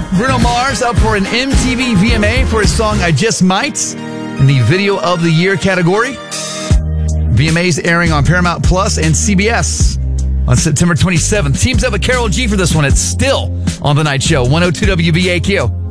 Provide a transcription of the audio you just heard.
Bruno Mars up for an MTV VMA for his song I Just Might in the Video of the Year category. VMA's airing on Paramount Plus and CBS on September 27th. Teams up with Carol G for this one. It's still on The Night Show, 102 WBAQ.